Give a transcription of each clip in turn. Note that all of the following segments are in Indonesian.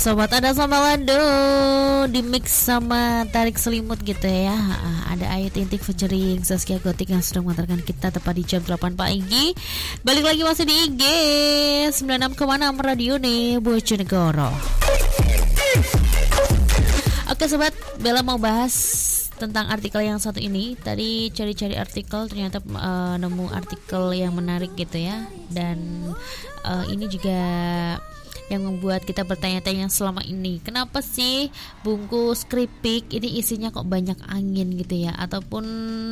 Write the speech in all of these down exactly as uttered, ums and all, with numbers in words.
sobat, ada sama Lando di mix sama Tarik Selimut gitu ya. Ada Ayu Ting Ting featuring Zaskia Gotik yang sudah mengantarkan kita tepat di jam delapan pagi. Balik lagi masih di I G sembilan puluh enam koma enam Radio nih Bojonegoro. Oke sobat, Bella mau bahas tentang artikel yang satu ini. Tadi cari-cari artikel ternyata uh, nemu artikel yang menarik gitu ya. Dan uh, ini juga yang membuat kita bertanya-tanya selama ini, kenapa sih bungkus keripik ini isinya kok banyak angin gitu ya, ataupun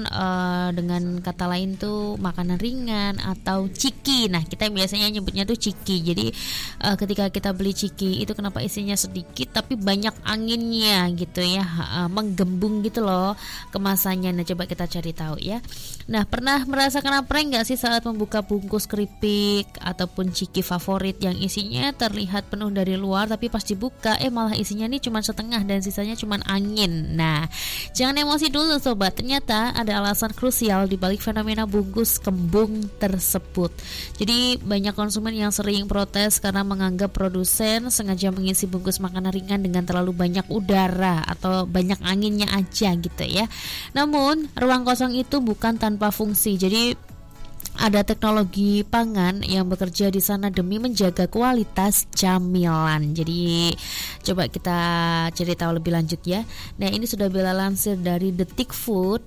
uh, dengan kata lain tuh makanan ringan atau ciki. Nah kita biasanya nyebutnya tuh ciki. Jadi uh, ketika kita beli ciki itu kenapa isinya sedikit tapi banyak anginnya gitu ya, uh, menggembung gitu loh kemasannya. Nah coba kita cari tahu ya. Nah pernah merasakan apa enggak sih saat membuka bungkus keripik ataupun ciki favorit yang isinya terlihat lihat penuh dari luar, tapi pas dibuka eh malah isinya nih cuma setengah dan sisanya cuma angin. Nah, jangan emosi dulu sobat. Ternyata ada alasan krusial di balik fenomena bungkus kembung tersebut. Jadi banyak konsumen yang sering protes karena menganggap produsen sengaja mengisi bungkus makanan ringan dengan terlalu banyak udara atau banyak anginnya aja gitu ya. Namun, ruang kosong itu bukan tanpa fungsi. Jadi ada teknologi pangan yang bekerja di sana demi menjaga kualitas camilan. Jadi coba kita cari tahu lebih lanjut ya. Nah ini sudah Bella lansir dari Detik Food,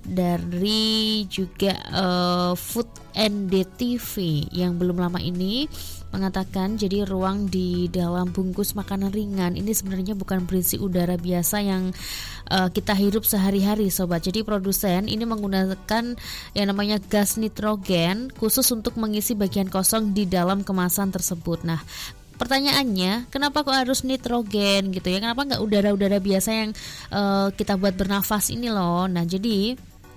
dari juga uh, Food and D T V yang belum lama ini mengatakan jadi ruang di dalam bungkus makanan ringan ini sebenarnya bukan berisi udara biasa yang uh, kita hirup sehari-hari sobat. Jadi produsen ini menggunakan yang namanya gas nitrogen khusus untuk mengisi bagian kosong di dalam kemasan tersebut. Nah pertanyaannya, kenapa kok harus nitrogen gitu ya? Kenapa nggak udara-udara biasa yang uh, kita buat bernafas ini loh? Nah jadi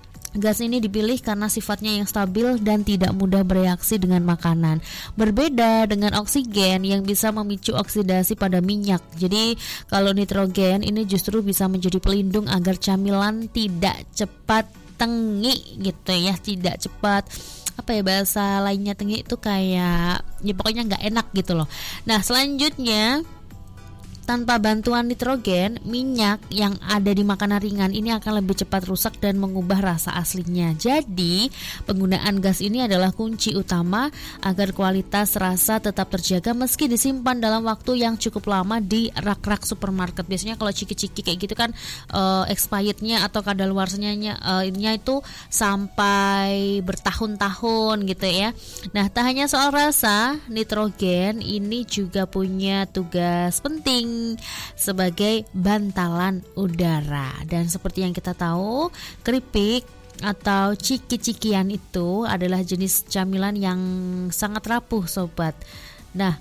gas ini dipilih karena sifatnya yang stabil dan tidak mudah bereaksi dengan makanan. Berbeda dengan oksigen yang bisa memicu oksidasi pada minyak. Jadi kalau nitrogen ini justru bisa menjadi pelindung agar camilan tidak cepat tengi gitu ya, tidak cepat apa ya bahasa lainnya tengi itu kayak ya pokoknya nggak enak gitu loh. Nah selanjutnya, tanpa bantuan nitrogen, minyak yang ada di makanan ringan ini akan lebih cepat rusak dan mengubah rasa aslinya. Jadi, penggunaan gas ini adalah kunci utama agar kualitas rasa tetap terjaga meski disimpan dalam waktu yang cukup lama di rak-rak supermarket. Biasanya kalau ciki-ciki kayak gitu kan uh, expirednya atau kadaluarsanya uh, itu sampai bertahun-tahun gitu ya. Nah, tak hanya soal rasa, nitrogen ini juga punya tugas penting sebagai bantalan udara. Dan seperti yang kita tahu, keripik atau ciki-cikian itu adalah jenis camilan yang sangat rapuh sobat. Nah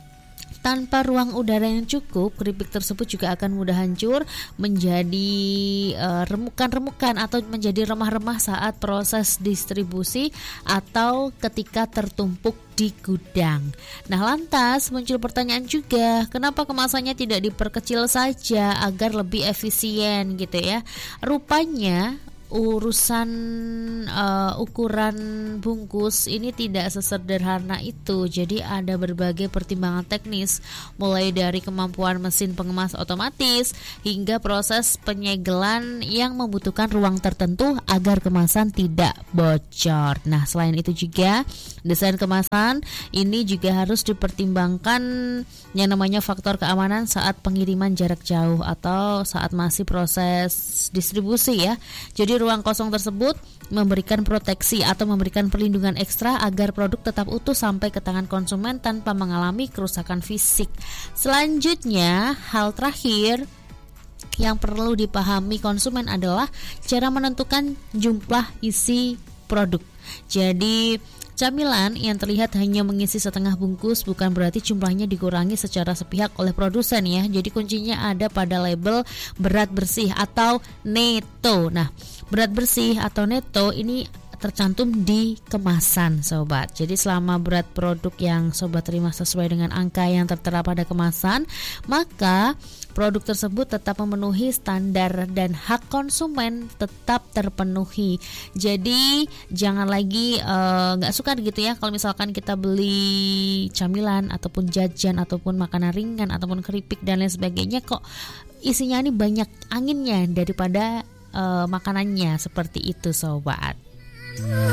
tanpa ruang udara yang cukup, keripik tersebut juga akan mudah hancur menjadi uh, remukan-remukan atau menjadi remah-remah saat proses distribusi atau ketika tertumpuk di gudang. Nah lantas muncul pertanyaan juga, kenapa kemasannya tidak diperkecil saja agar lebih efisien gitu ya? Rupanya urusan uh, ukuran bungkus ini tidak sesederhana itu. Jadi ada berbagai pertimbangan teknis, mulai dari kemampuan mesin pengemas otomatis hingga proses penyegelan yang membutuhkan ruang tertentu agar kemasan tidak bocor. Nah selain itu juga desain kemasan ini juga harus dipertimbangkan yang namanya faktor keamanan saat pengiriman jarak jauh atau saat masih proses distribusi ya. Jadi ruang kosong tersebut memberikan proteksi atau memberikan perlindungan ekstra agar produk tetap utuh sampai ke tangan konsumen tanpa mengalami kerusakan fisik. Selanjutnya, hal terakhir yang perlu dipahami konsumen adalah cara menentukan jumlah isi produk. Jadi camilan yang terlihat hanya mengisi setengah bungkus bukan berarti jumlahnya dikurangi secara sepihak oleh produsen ya. Jadi kuncinya ada pada label berat bersih atau neto. Nah, berat bersih atau neto ini tercantum di kemasan sobat. Jadi selama berat produk yang sobat terima sesuai dengan angka yang tertera pada kemasan, maka produk tersebut tetap memenuhi standar dan hak konsumen tetap terpenuhi. Jadi jangan lagi nggak uh, suka gitu ya kalau misalkan kita beli camilan ataupun jajan ataupun makanan ringan ataupun keripik dan lain sebagainya kok isinya ini banyak anginnya daripada uh, makanannya, seperti itu sobat.